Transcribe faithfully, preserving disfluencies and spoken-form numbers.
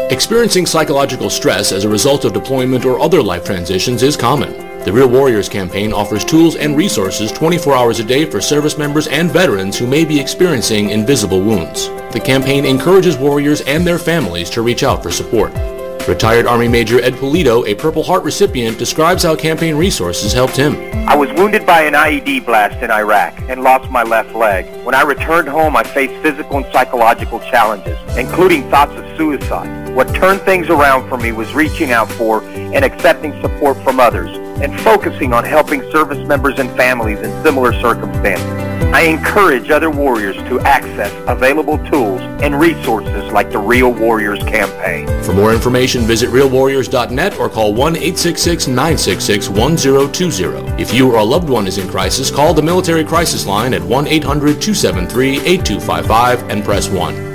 Experiencing psychological stress as a result of deployment or other life transitions is common. The Real Warriors campaign offers tools and resources twenty-four hours a day for service members and veterans who may be experiencing invisible wounds. The campaign encourages warriors and their families to reach out for support. Retired Army Major Ed Polito, a Purple Heart recipient, describes how campaign resources helped him. I was wounded by an I E D blast in Iraq and lost my left leg. When I returned home, I faced physical and psychological challenges, including thoughts of suicide. What turned things around for me was reaching out for and accepting support from others and focusing on helping service members and families in similar circumstances. I encourage other warriors to access available tools and resources like the Real Warriors campaign. For more information, visit real warriors dot net or call one eight six six, nine six six, one zero two zero. If you or a loved one is in crisis, call the Military Crisis Line at one eight hundred, two seven three, eight two five five and press one.